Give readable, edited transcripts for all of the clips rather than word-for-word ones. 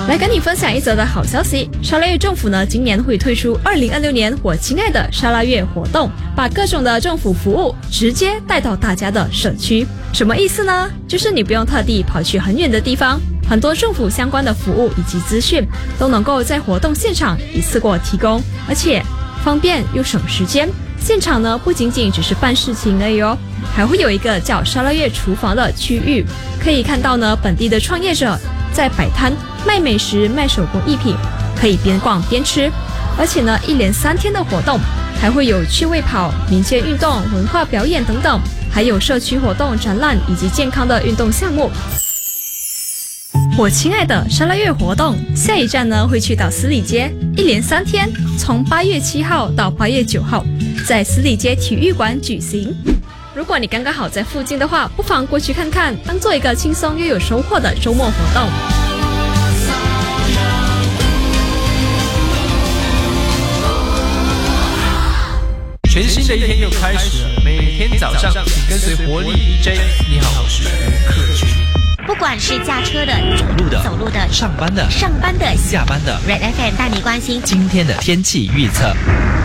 来跟你分享一则的好消息，沙拉越政府呢今年会推出2026年我亲爱的沙拉越活动，把各种的政府服务直接带到大家的社区。什么意思呢？就是你不用特地跑去很远的地方，很多政府相关的服务以及资讯都能够在活动现场一次过提供，而且方便又省时间。现场呢不仅仅只是办事情而已哦，还会有一个叫沙拉越厨房的区域，可以看到呢本地的创业者在摆摊卖美食、卖手工艺品，可以边逛边吃。而且呢一连3天的活动还会有趣味跑、民间运动、文化表演等等，还有社区活动、展览以及健康的运动项目。我亲爱的沙拉越活动下一站呢会去到十里街，一连3天，从8月7号到8月9号，在十里街体育馆举行。如果你刚刚好在附近的话，不妨过去看看，当做一个轻松又有收获的周末活动。 全新的一天又开始了，每天早上请跟随活力 DJ。你好，我是吴克群。 不管是驾车的、走路的、 上班的、下班的 ，Red FM 带你关心今天的天气预测。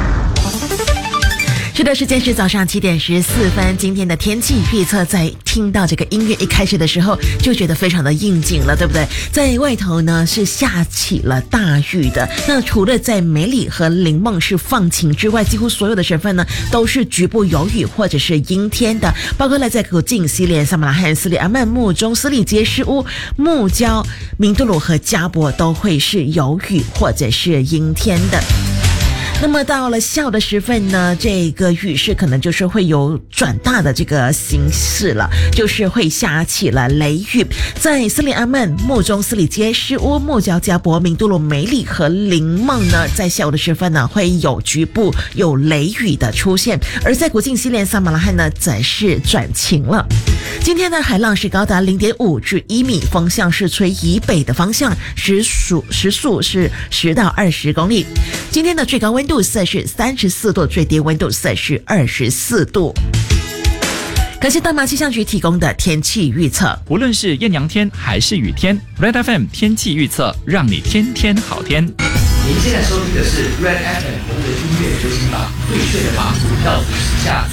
是的，时间是早上7点14分。今天的天气预测，在听到这个音乐一开始的时候，就觉得非常的应景了，对不对？在外头呢是下起了大雨的。那除了在梅里和林梦是放晴之外，几乎所有的省份呢都是局部有雨或者是阴天的，包括了在古晋、西连、萨马拉罕、斯里阿曼、木中、斯里杰、诗乌、木礁、明都鲁和加博都会是有雨或者是阴天的。那么到了下午的时分呢，这个雨势可能就是会有转大的这个形式了，就是会下起了雷雨。在斯里阿曼、木中、斯里街、诗乌、木礁、加博、明都鲁、梅里和林梦呢，在下午的时分呢会有局部有雷雨的出现，而在古晋、西连、萨马拉罕呢则是转晴了。今天呢海浪是高达0.5至1米，风向是吹以北的方向，时速是10到20公里。今天的最高温度摄氏34度，最低温度摄氏24度。感谢大马气象局提供的天气预测。 无论是艳阳天还是雨天 ，Red FM 天气预测让你天天好天。 您现在收听的是 Red FM 的音乐流行榜最炫的榜，到时下。